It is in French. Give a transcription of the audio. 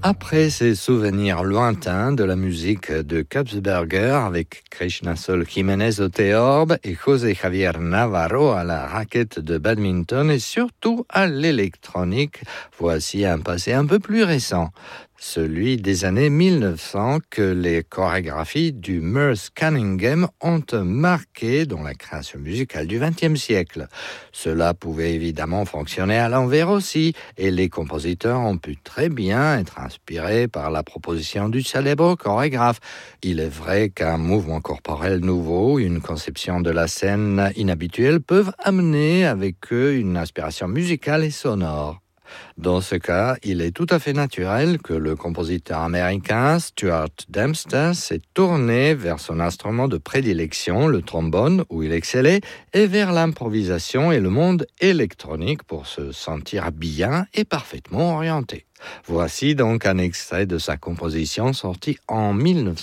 Après ces souvenirs lointains de la musique de Kapsberger avec Krishna Sol Jiménez au théorbe et José Javier Navarro à la raquette de badminton et surtout à l'électronique, voici un passé un peu plus récent. Celui des années 1900 que les chorégraphies du Merce Cunningham ont marqué dans la création musicale du XXe siècle. Cela pouvait évidemment fonctionner à l'envers aussi, et les compositeurs ont pu très bien être inspirés par la proposition du célèbre chorégraphe. Il est vrai qu'un mouvement corporel nouveau, une conception de la scène inhabituelle peuvent amener avec eux une inspiration musicale et sonore. Dans ce cas, il est tout à fait naturel que le compositeur américain Stuart Dempster s'est tourné vers son instrument de prédilection, le trombone, où il excellait, et vers l'improvisation et le monde électronique pour se sentir bien et parfaitement orienté. Voici donc un extrait de sa composition sortie en 1900.